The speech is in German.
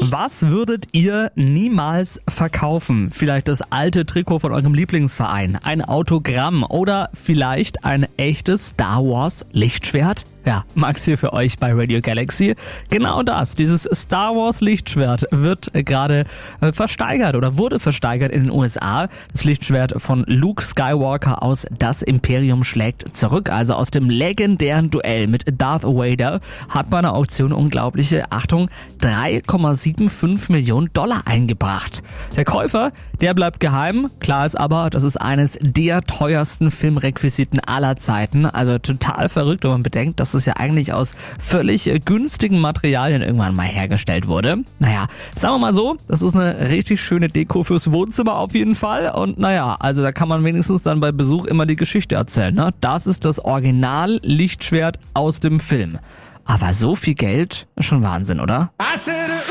Was würdet ihr niemals verkaufen? Vielleicht das alte Trikot von eurem Lieblingsverein, ein Autogramm oder vielleicht ein echtes Star Wars Lichtschwert? Ja, Max hier für euch bei Radio Galaxy. Genau das, dieses Star Wars Lichtschwert wird gerade versteigert oder wurde versteigert in den USA. Das Lichtschwert von Luke Skywalker aus Das Imperium schlägt zurück. Also aus dem legendären Duell mit Darth Vader hat bei einer Auktion unglaubliche, Achtung, $3,75 Millionen eingebracht. Der Käufer, der bleibt geheim. Klar ist aber, das ist eines der teuersten Filmrequisiten aller Zeiten. Also total verrückt, wenn man bedenkt, dass es ja eigentlich aus völlig günstigen Materialien irgendwann mal hergestellt wurde. Naja, sagen wir mal so, das ist eine richtig schöne Deko fürs Wohnzimmer auf jeden Fall. Und naja, also da kann man wenigstens dann bei Besuch immer die Geschichte erzählen. Ne? Das ist das Original-Lichtschwert aus dem Film. Aber so viel Geld ist schon Wahnsinn, oder?